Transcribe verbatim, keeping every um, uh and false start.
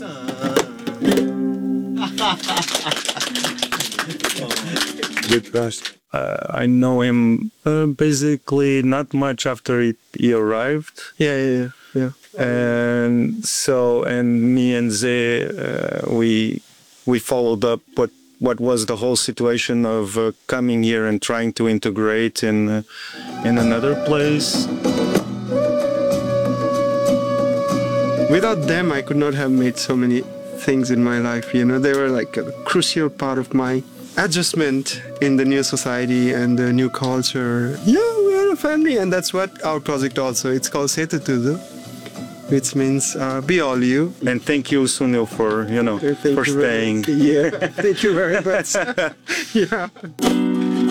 Good trust. Uh, I know him uh, basically not much after he, he arrived. Yeah, yeah, yeah. yeah. And so, and me and Zé, uh, we we followed up what what was the whole situation of uh, coming here and trying to integrate in uh, in another place. Without them, I could not have made so many things in my life. You know, they were like a crucial part of my adjustment in the new society and the new culture. Yeah, we are a family, and that's what our project also. It's called Setu Tudo, which means uh, be all you. And thank you, Sunil, for you know Thank for you staying. Very, yeah, thank you very much. Yeah.